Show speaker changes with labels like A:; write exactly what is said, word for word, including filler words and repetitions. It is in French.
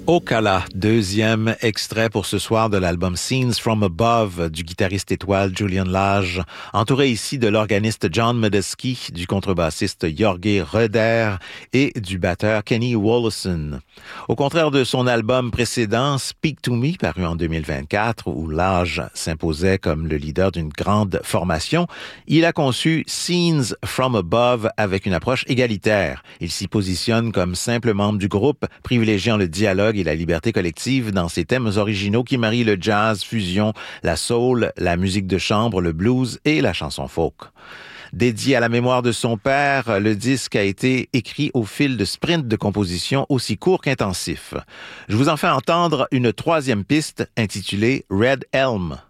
A: Ocala, deuxième extrait pour ce soir de l'album Scenes from Above du guitariste étoile Julian Lage, entouré ici de l'organiste John Medeski, du contrebassiste Jorge Roeder et du batteur Kenny Wollesen. Au contraire de son album précédent Speak to Me, paru en deux mille vingt-quatre, où Lage s'imposait comme le leader d'une grande formation, il a conçu Scenes from Above avec une approche égalitaire. Il s'y positionne comme simple membre du groupe, privilégiant le dialogue et la liberté collective dans ses thèmes originaux qui marient le jazz, fusion, la soul, la musique de chambre, le blues et la chanson folk. Dédié à la mémoire de son père, le disque a été écrit au fil de sprints de composition aussi courts qu'intensifs. Je vous en fais entendre une troisième piste intitulée Red Elm.